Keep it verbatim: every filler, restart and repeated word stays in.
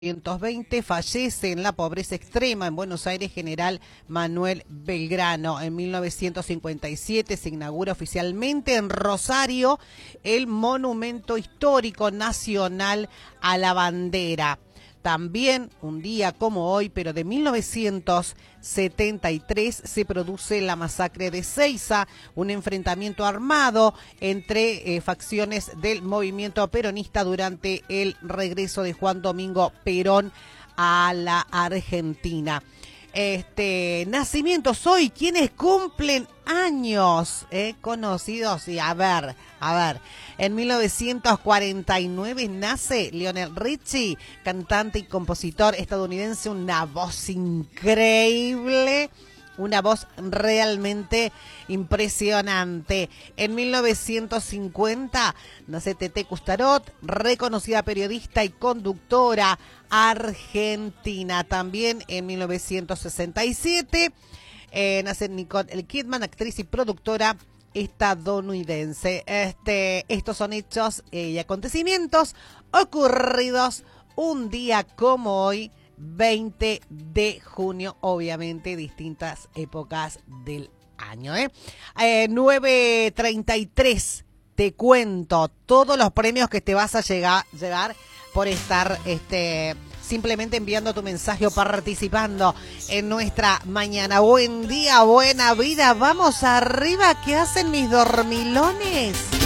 mil novecientos veinte fallece en la pobreza extrema en Buenos Aires General Manuel Belgrano. En mil novecientos cincuenta y siete se inaugura oficialmente en Rosario el Monumento Histórico Nacional a la Bandera. También, un día como hoy, pero de mil novecientos setenta y tres, se produce la masacre de Ezeiza, un enfrentamiento armado entre eh, facciones del movimiento peronista durante el regreso de Juan Domingo Perón a la Argentina. Este, nacimientos hoy, quienes cumplen años, eh, conocidos, y a ver, a ver, en mil novecientos cuarenta y nueve nace Lionel Richie, cantante y compositor estadounidense, una voz increíble, una voz realmente impresionante. En mil novecientos cincuenta nace Teté Custarot, reconocida periodista y conductora argentina. También en mil novecientos sesenta y siete eh, nace Nicole Kidman, actriz y productora estadounidense. Este, estos son hechos y acontecimientos ocurridos un día como hoy, veinte de junio, obviamente distintas épocas del año. ¿eh? Eh, nueve treinta y tres, te cuento todos los premios que te vas a llegar, llevar por estar este, simplemente enviando tu mensaje o participando en nuestra mañana. Buen día, buena vida, vamos arriba, ¿qué hacen mis dormilones?